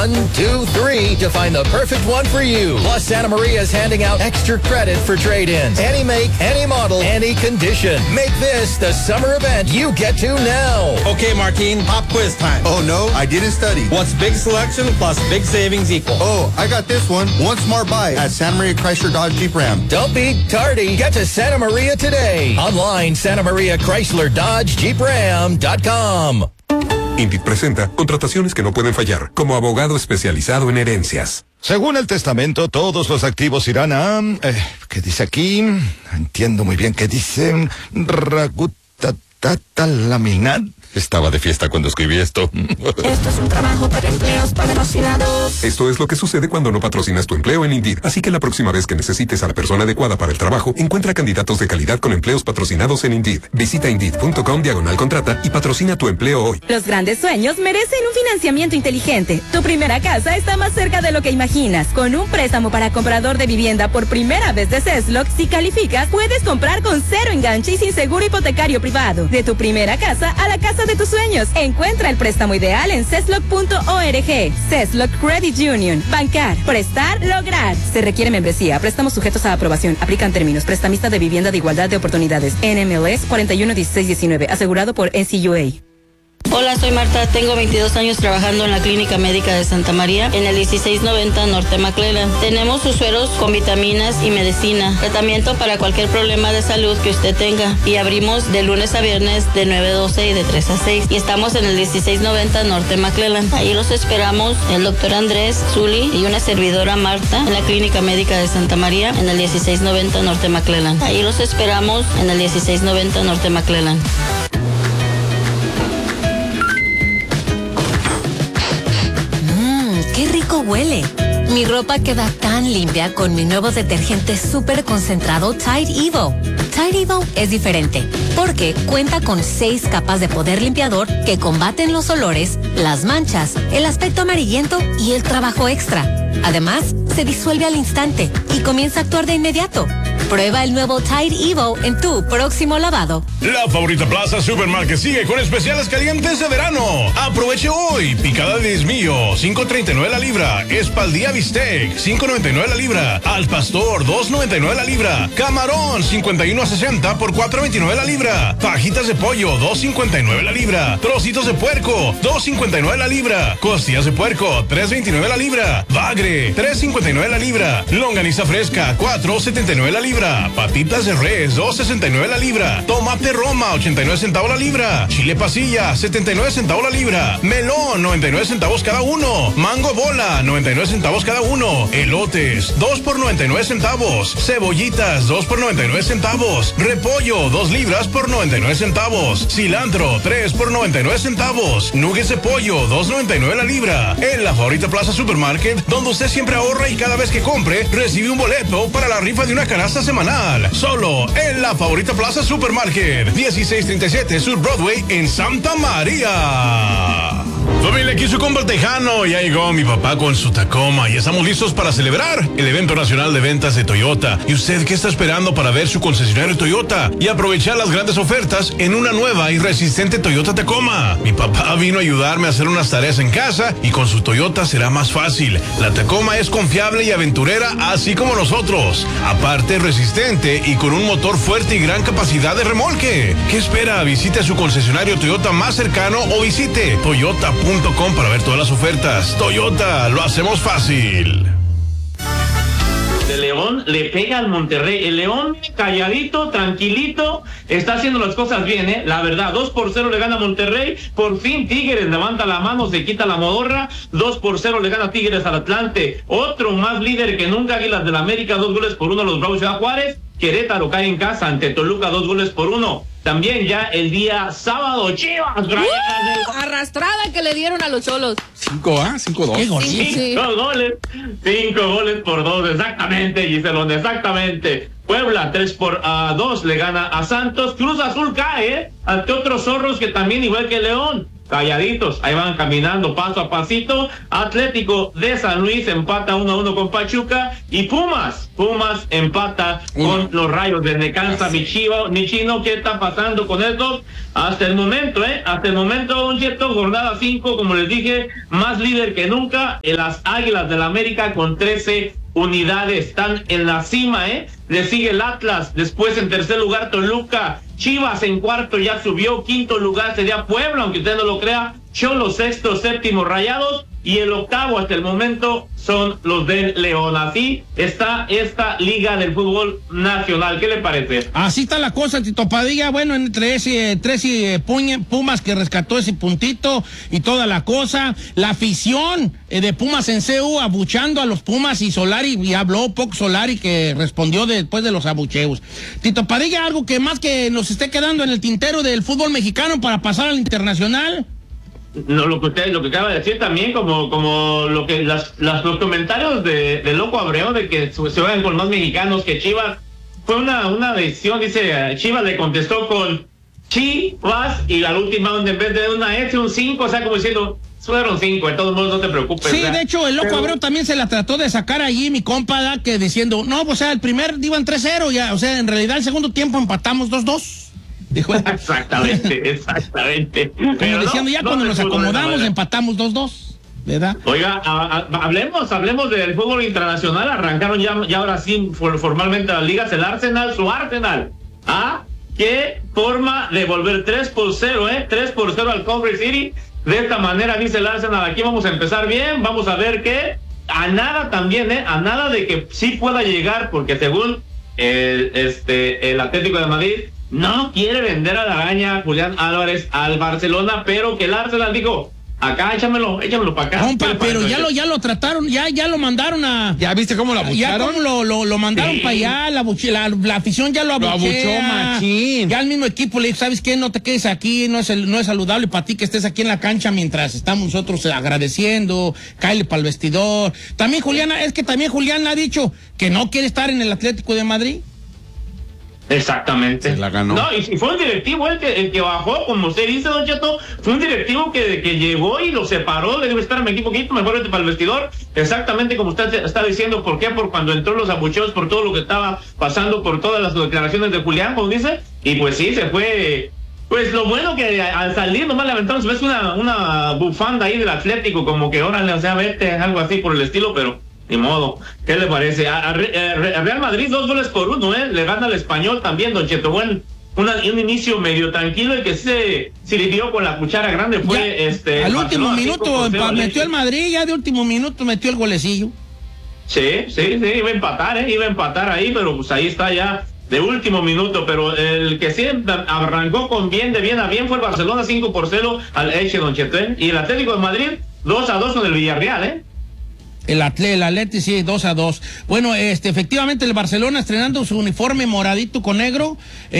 1, 2, 3 to find the perfect one for you. Plus, Santa Maria is handing out extra credit for trade-ins. Any make, any model, any condition. Make this the summer event you get to now. Okay, Martin, pop quiz time. Oh, no, I didn't study. What's big selection plus big savings equal? Oh, I got this one. One smart buy at Santa Maria Chrysler Dodge Jeep Ram. Don't be tardy. Get to Santa Maria today. Online, Santa Maria Chrysler Dodge Jeep Ram.com. Indeed presenta contrataciones que no pueden fallar, como abogado especializado en herencias. Según el testamento, todos los activos irán a... ¿qué dice aquí? No entiendo muy bien qué dice. Ragutatatalaminar. Estaba de fiesta cuando escribí esto. Esto es un trabajo para empleos patrocinados. Esto es lo que sucede cuando no patrocinas tu empleo en Indeed. Así que la próxima vez que necesites a la persona adecuada para el trabajo, encuentra candidatos de calidad con empleos patrocinados en Indeed. Visita Indeed.com/contrata y patrocina tu empleo hoy. Los grandes sueños merecen un financiamiento inteligente. Tu primera casa está más cerca de lo que imaginas. Con un préstamo para comprador de vivienda por primera vez de CESLOC, si calificas, puedes comprar con cero enganche y sin seguro hipotecario privado. De tu primera casa a la casa de tus sueños. Encuentra el préstamo ideal en CESLOC.org. CESLOC Credit Union. Bancar, prestar, lograr. Se requiere membresía. Préstamos sujetos a aprobación. Aplican términos. Prestamista de vivienda de igualdad de oportunidades. NMLS 411619. Asegurado por NCUA. Hola, soy Marta, tengo 22 años trabajando en la Clínica Médica de Santa María, en el 1690 Norte McClellan. Tenemos sus sueros con vitaminas y medicina, tratamiento para cualquier problema de salud que usted tenga. Y abrimos de lunes a viernes de 9 a 12 y de 3 a 6. Y estamos en el 1690 Norte McClellan. Ahí los esperamos el doctor Andrés, Zuli y una servidora Marta en la Clínica Médica de Santa María, en el 1690 Norte McClellan. Ahí los esperamos en el 1690 Norte McClellan. ¡Qué rico huele! Mi ropa queda tan limpia con mi nuevo detergente súper concentrado Tide Evo. Tide Evo es diferente porque cuenta con 6 capas de poder limpiador que combaten los olores, las manchas, el aspecto amarillento y el trabajo extra. Además, se disuelve al instante y comienza a actuar de inmediato. Prueba el nuevo Tide Evo en tu próximo lavado. La Favorita Plaza Supermarket sigue con especiales calientes de verano. Aproveche hoy. Picada de desmillo, $5.39 la libra. Espaldilla bistec, $5.99 la libra. Al pastor, $2.99 la libra. Camarón, $51.60 por $4.29 la libra. Fajitas de pollo, $2.59 la libra. Trocitos de puerco, $2.59 la libra. Costillas de puerco, $3.29 la libra. Bagre, $3.59 la libra. Longaniza fresca, $4.79 la libra. Patitas de res, $2.69 la libra. Tomate Roma, 89 centavos la libra. Chile pasilla, 79 centavos la libra. Melón, 99 centavos cada uno. Mango bola, 99 centavos cada uno. Elotes, 2 por 99 centavos. Cebollitas, 2 por 99 centavos. Repollo, 2 libras por 99 centavos. Cilantro, 3 por 99 centavos. Nuggets de pollo, 2.99 la libra. En la Favorita Plaza Supermarket, donde usted siempre ahorra y cada vez que compre, recibe un boleto para la rifa de una canasta semanal. Solo en la Favorita Plaza Supermarket, 1637 Sur Broadway en Santa María. Familia, aquí su compa el Tejano. Ya llegó mi papá con su Tacoma y estamos listos para celebrar el evento nacional de ventas de Toyota. ¿Y usted qué está esperando para ver su concesionario Toyota y aprovechar las grandes ofertas en una nueva y resistente Toyota Tacoma? Mi papá vino a ayudarme a hacer unas tareas en casa y con su Toyota será más fácil. La Tacoma es confiable y aventurera, así como nosotros. Aparte, resistente y con un motor fuerte y gran capacidad de remolque. ¿Qué espera? Visite su concesionario Toyota más cercano o visite toyota.com para ver todas las ofertas. Toyota, lo hacemos fácil. De León le pega al Monterrey. El León calladito, tranquilito, está haciendo las cosas bien, la verdad. 2-0 le gana Monterrey. Por fin Tigres levanta la mano, se quita la modorra. 2-0 le gana Tigres al Atlante. Otro más líder que nunca, Águilas del América, 2-1 los Bravos de Juárez. Querétaro cae en casa ante Toluca, 2-1. También ya el día sábado, Chivas. Arrastrada que le dieron a los Cholos. 5-2. 5 goles. 5 goles por 2, exactamente, Giselón, exactamente. Puebla 3-2 le gana a Santos. Cruz Azul cae ante otros zorros que también, igual que León, calladitos, ahí van caminando paso a pasito. Atlético de San Luis empata 1-1 con Pachuca, y Pumas empata con los Rayos de Necaxa. Mi Chino, ¿qué está pasando con estos? Hasta el momento, Don Cheto, jornada 5, como les dije, más líder que nunca, las Águilas del América con 13 unidades, están en la cima, le sigue el Atlas, después en tercer lugar Toluca, Chivas en cuarto ya subió, quinto lugar sería Puebla, aunque usted no lo crea, Cholos sexto, séptimo Rayados, y el octavo hasta el momento son los del León. Así está esta liga del fútbol nacional. ¿Qué le parece? Así está la cosa, Tito Padilla. Bueno, entre ese Pumas que rescató ese puntito y toda la cosa, la afición de Pumas en CU abuchando a los Pumas, y Solari, y habló poco Solari, que respondió después de los abucheos. Tito Padilla, algo que más que nos esté quedando en el tintero del fútbol mexicano para pasar al internacional. No, lo que acaba de decir también, como lo que los comentarios de Loco Abreu de que se juegan con más mexicanos que Chivas, fue una decisión. Dice, Chivas le contestó con Chivas, y al última, en vez de una S, un 5, o sea, como diciendo, fueron 5, de todos modos no te preocupes. Sí, de hecho, el Loco Abreu también se la trató de sacar allí, mi compa, que diciendo, no, o sea, el primer iban 3-0, ya, o sea, en realidad el segundo tiempo empatamos 2-2. Dijo, exactamente. Pero diciendo, ya cuando nos acomodamos empatamos 2-2, ¿verdad? Oiga, hablemos del fútbol internacional. Arrancaron ya ahora sí formalmente las ligas. El Arsenal, su Arsenal. Qué forma de volver 3-0, 3-0 al Coventry City. De esta manera dice el Arsenal, aquí vamos a empezar bien, vamos a ver que a nada también, a nada de que sí pueda llegar, porque según el Atlético de Madrid no quiere vender a la araña Julián Álvarez al Barcelona, pero que el Arsenal dijo, acá échamelo para acá. Compa, pero ya lo trataron, ya lo mandaron a... ¿Ya viste cómo lo abucharon? Ya cómo lo mandaron para allá, la afición ya lo abuchea. Lo abuchó machín. Ya el mismo equipo le dijo, ¿sabes qué? No te quedes aquí, no es saludable para ti que estés aquí en la cancha mientras estamos nosotros agradeciendo, cáele para el vestidor. También Julián ha dicho que no quiere estar en el Atlético de Madrid. Exactamente. Se la ganó. No, y fue un directivo el que bajó, como usted dice, Don Cheto, fue un directivo que llegó y lo separó, le dijo, espérame aquí poquito, mejor vete para el vestidor. Exactamente como usted está diciendo. ¿Por qué? Por cuando entró los abucheos, por todo lo que estaba pasando, por todas las declaraciones de Julián, como dice, y pues sí, se fue. Pues lo bueno que al salir nomás le aventaron, ves una bufanda ahí del Atlético, como que órale, o sea, vete, algo así por el estilo, pero ni modo. ¿Qué le parece? A Real Madrid 2-1, le gana al Español también, Don Cheto. Bueno, un inicio medio tranquilo, y que se le dio con la cuchara grande fue ya, al último minuto metió el Madrid, ya de último minuto metió el golecillo. Sí, iba a empatar ahí, pero pues ahí está ya de último minuto. Pero el que sí arrancó con bien de bien a bien fue el Barcelona, 5-0 al Elche, Don Cheto, y el Atlético de Madrid 2-2 con el Villarreal, El Atleti, sí, 2-2. Bueno, efectivamente el Barcelona estrenando su uniforme moradito con negro,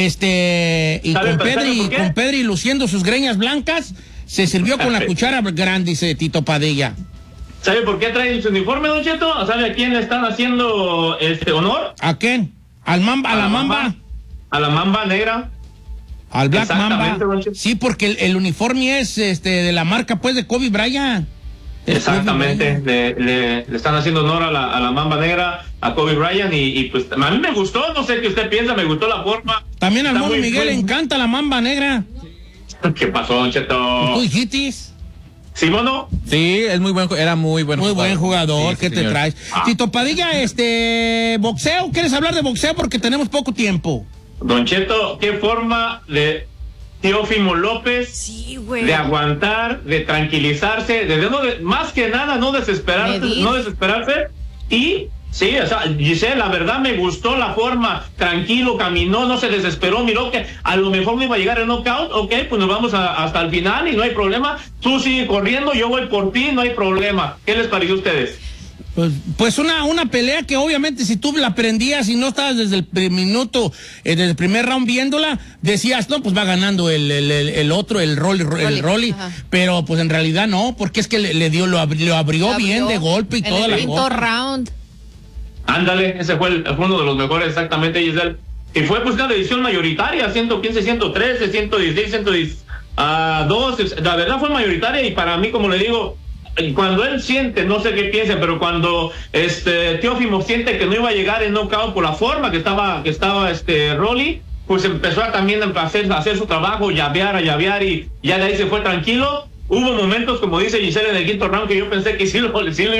y con Pedri luciendo sus greñas blancas, se sirvió con la cuchara grande, dice Tito Padilla. ¿Sabe por qué traen su uniforme, Don Cheto? ¿Sabe a quién le están haciendo honor? ¿A quién? A la Mamba. A la Mamba negra. Al Black Mamba. Sí, porque el uniforme es de la marca, pues, de Kobe Bryant. Exactamente, le están haciendo honor a la Mamba negra, a Kobe Bryant, y pues a mí me gustó, no sé qué usted piensa, me gustó la forma. También al Mono Miguel le encanta la Mamba negra. ¿Qué pasó, Don Cheto? ¿Tú hijitis? ¿Sí, Mono? Sí, era muy buen jugador. Muy buen jugador, ¿qué te traes? Tito Padilla, boxeo, ¿quieres hablar de boxeo? Porque tenemos poco tiempo. Don Cheto, ¿qué forma de Teófimo López de aguantar, de tranquilizarse, más que nada no desesperarse, y sí, o sea, Giselle, la verdad me gustó la forma, tranquilo, caminó, no se desesperó, miró que a lo mejor no iba a llegar el knockout, ok, pues nos vamos hasta el final y no hay problema, tú sigue corriendo, yo voy por ti, no hay problema. ¿Qué les pareció a ustedes? Pues una pelea que obviamente si tú la aprendías y no estabas desde el minuto, desde el primer round viéndola, decías, no, pues va ganando el otro, el Rolly, pero pues en realidad no, porque es que lo abrió bien de golpe y toda la cosa. En el quinto round. Ándale, ese fue uno de los mejores, exactamente, Giselle. Y fue pues una decisión mayoritaria, 115, 113, 116, a 2, la verdad fue mayoritaria, y para mí, como le digo, cuando él siente, no sé qué piensa, pero cuando Teófimo siente que no iba a llegar el knockout por la forma que estaba Rolly, pues empezó también a hacer su trabajo, llavear, y ya de ahí se fue tranquilo. Hubo momentos, como dice Giselle, en el quinto round que yo pensé que sí lo